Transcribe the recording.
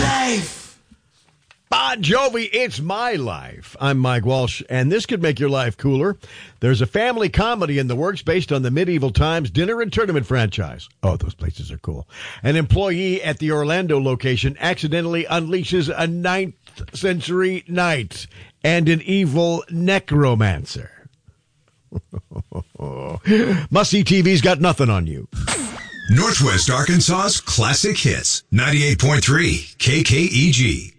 life. Bon Jovi, It's My Life. I'm Mike Walsh, and this could make your life cooler. There's a family comedy in the works based on the medieval times dinner and tournament franchise. Oh, those places are cool. An employee at the Orlando location accidentally unleashes a 9th century knight and an evil necromancer. Must-see TV's got nothing on you. Northwest Arkansas's classic hits. 98.3 KKEG.